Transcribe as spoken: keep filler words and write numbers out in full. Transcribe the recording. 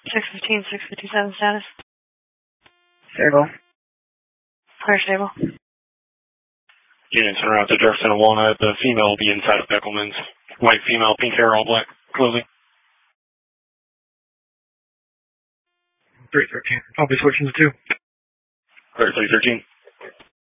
six fifteen, six fifty-seven status. Stable. Clear stable. Units en route to Jefferson and Walnut. The female will be inside of Beckelman's. White female, pink hair, all black. Closing. three thirteen. I'll be switching to two. Clear three thirteen.